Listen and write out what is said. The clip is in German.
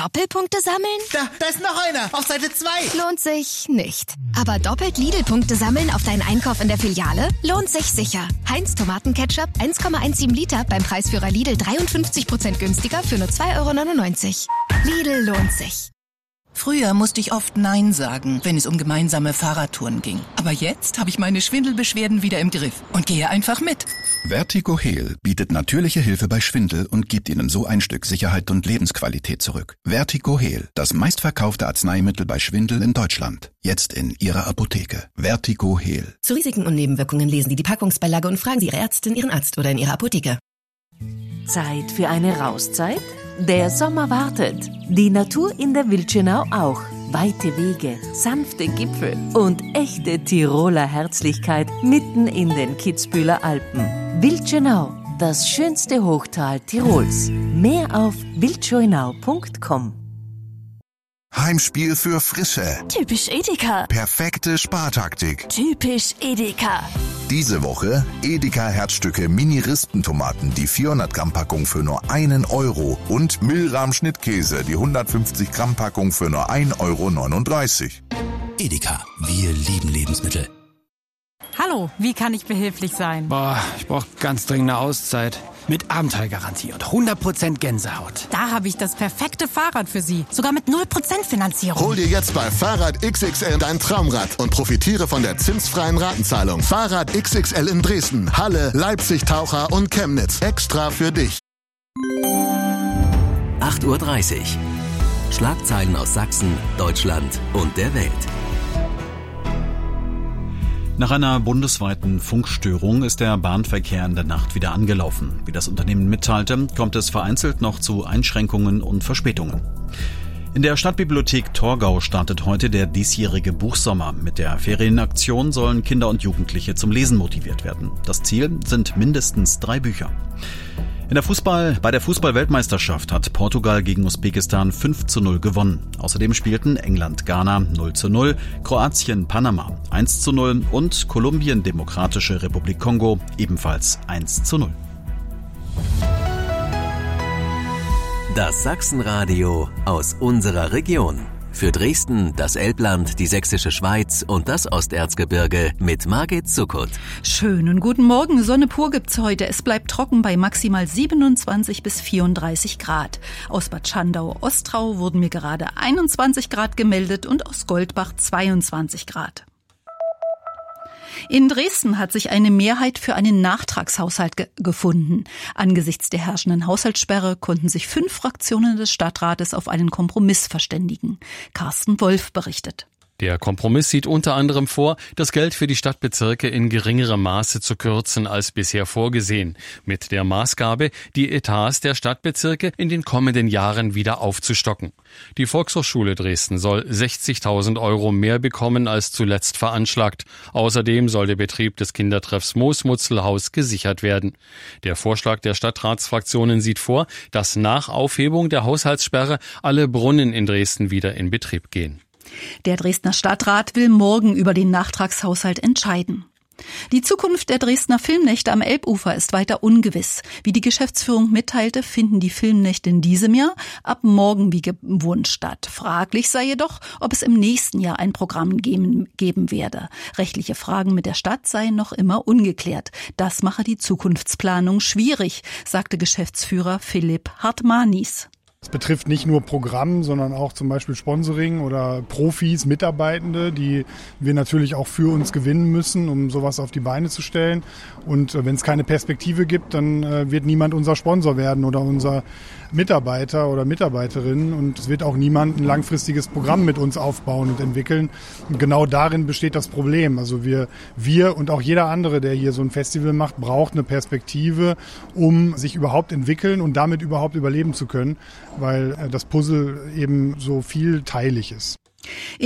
Doppelpunkte sammeln? Da ist noch einer, auf Seite 2. Lohnt sich nicht. Aber doppelt Lidl-Punkte sammeln auf deinen Einkauf in der Filiale? Lohnt sich sicher. Heinz Tomatenketchup 1,17 Liter beim Preisführer Lidl 53% günstiger für nur 2,99 €. Lidl lohnt sich. Früher musste ich oft Nein sagen, wenn es um gemeinsame Fahrradtouren ging. Aber jetzt habe ich meine Schwindelbeschwerden wieder im Griff und gehe einfach mit. VertigoHeal bietet natürliche Hilfe bei Schwindel und gibt Ihnen so ein Stück Sicherheit und Lebensqualität zurück. VertigoHeal, das meistverkaufte Arzneimittel bei Schwindel in Deutschland. Jetzt in Ihrer Apotheke. VertigoHeal. Zu Risiken und Nebenwirkungen lesen Sie die Packungsbeilage und fragen Sie Ihre Ärztin, Ihren Arzt oder in Ihrer Apotheke. Zeit für eine Rauszeit? Der Sommer wartet. Die Natur in der Wildschönau auch. Weite Wege, sanfte Gipfel und echte Tiroler Herzlichkeit mitten in den Kitzbüheler Alpen. Wildschönau, das schönste Hochtal Tirols. Mehr auf wildschönau.com. Heimspiel für Frische. Typisch Edeka. Perfekte Spartaktik. Typisch Edeka. Diese Woche Edeka Herzstücke Mini-Rispentomaten, die 400 Gramm Packung für nur 1 € und Milram Schnittkäse, die 150 Gramm Packung für nur 1,39 €. Edeka, wir lieben Lebensmittel. Hallo, wie kann ich behilflich sein? Ich brauche ganz dringend eine Auszeit. Mit Abenteuergarantie und 100% Gänsehaut. Da habe ich das perfekte Fahrrad für Sie. Sogar mit 0% Finanzierung. Hol dir jetzt bei Fahrrad XXL dein Traumrad und profitiere von der zinsfreien Ratenzahlung. Fahrrad XXL in Dresden, Halle, Leipzig, Taucher und Chemnitz. Extra für dich. 8:30 Uhr. Schlagzeilen aus Sachsen, Deutschland und der Welt. Nach einer bundesweiten Funkstörung ist der Bahnverkehr in der Nacht wieder angelaufen. Wie das Unternehmen mitteilte, kommt es vereinzelt noch zu Einschränkungen und Verspätungen. In der Stadtbibliothek Torgau startet heute der diesjährige Buchsommer. Mit der Ferienaktion sollen Kinder und Jugendliche zum Lesen motiviert werden. Das Ziel sind mindestens 3 Bücher. Bei der Fußball-Weltmeisterschaft hat Portugal gegen Usbekistan 5:0 gewonnen. Außerdem spielten England Ghana 0:0, Kroatien Panama 1:0 und Kolumbien Demokratische Republik Kongo ebenfalls 1:0. Das Sachsenradio aus unserer Region. Für Dresden, das Elbland, die Sächsische Schweiz und das Osterzgebirge mit Margit Zuckert. Schönen guten Morgen. Sonne pur gibt's heute. Es bleibt trocken bei maximal 27 bis 34 Grad. Aus Bad Schandau-Ostrau wurden mir gerade 21 Grad gemeldet und aus Goldbach 22 Grad. In Dresden hat sich eine Mehrheit für einen Nachtragshaushalt gefunden. Angesichts der herrschenden Haushaltssperre konnten sich 5 Fraktionen des Stadtrates auf einen Kompromiss verständigen. Carsten Wolf berichtet. Der Kompromiss sieht unter anderem vor, das Geld für die Stadtbezirke in geringerem Maße zu kürzen als bisher vorgesehen, mit der Maßgabe, die Etats der Stadtbezirke in den kommenden Jahren wieder aufzustocken. Die Volkshochschule Dresden soll 60.000 € mehr bekommen als zuletzt veranschlagt. Außerdem soll der Betrieb des Kindertreffs Moosmutzelhaus gesichert werden. Der Vorschlag der Stadtratsfraktionen sieht vor, dass nach Aufhebung der Haushaltssperre alle Brunnen in Dresden wieder in Betrieb gehen. Der Dresdner Stadtrat will morgen über den Nachtragshaushalt entscheiden. Die Zukunft der Dresdner Filmnächte am Elbufer ist weiter ungewiss. Wie die Geschäftsführung mitteilte, finden die Filmnächte in diesem Jahr ab morgen wie gewohnt statt. Fraglich sei jedoch, ob es im nächsten Jahr ein Programm geben werde. Rechtliche Fragen mit der Stadt seien noch immer ungeklärt. Das mache die Zukunftsplanung schwierig, sagte Geschäftsführer Philipp Hartmanis. Es betrifft nicht nur Programm, sondern auch zum Beispiel Sponsoring oder Profis, Mitarbeitende, die wir natürlich auch für uns gewinnen müssen, um sowas auf die Beine zu stellen. Und wenn es keine Perspektive gibt, dann wird niemand unser Sponsor werden oder unser Mitarbeiter oder Mitarbeiterin. Und es wird auch niemand ein langfristiges Programm mit uns aufbauen und entwickeln. Und genau darin besteht das Problem. Also wir und auch jeder andere, der hier so ein Festival macht, braucht eine Perspektive, um sich überhaupt entwickeln und damit überhaupt überleben zu können, weil das Puzzle eben so vielteilig ist.